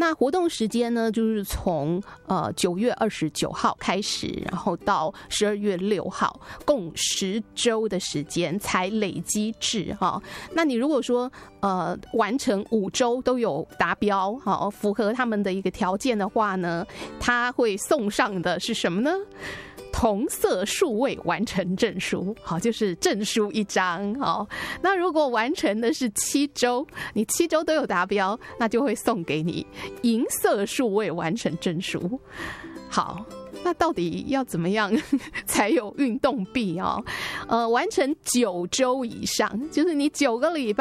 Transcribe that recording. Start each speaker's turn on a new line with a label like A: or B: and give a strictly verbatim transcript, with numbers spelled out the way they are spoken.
A: 那活动时间呢，就是从呃九月二十九号开始，然后到十二月六号，共十周的时间才累积制哈。那你如果说呃完成五周都有达标，好符合他们的一个条件的话呢，他会送上的是什么呢？同色数位完成证书，好，就是证书一张。好，那如果完成的是七周，你七周都有达标，那就会送给你银色数位完成证书。好，那到底要怎么样才有运动币哦？呃，完成九周以上，就是你九个礼拜